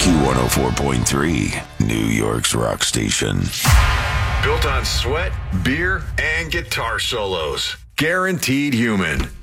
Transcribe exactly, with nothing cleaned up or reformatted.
Q one oh four point three, New York's rock station. Built on sweat, beer, and guitar solos. Guaranteed Human.